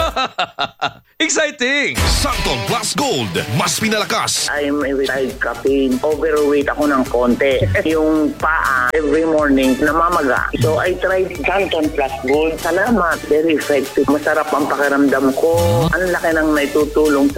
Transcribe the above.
Exciting! Santon Plus Gold, mas pinalakas. I'm a retired captain. Overweight ako ng konti. Yung paa, every morning, namamaga. So I tried Santon Plus Gold. Salamat. Very effective. Masarap ang pakiramdam ko. Ang laki ng naitutulong sa